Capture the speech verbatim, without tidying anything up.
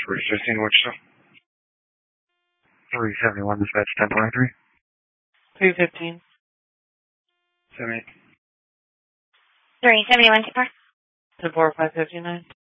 three fifteen, Wichita. three seventy-one, dispatch ten twenty-three. three fifteen. seventy-eight. three seventy-one, two four. ten four, five fifty-nine.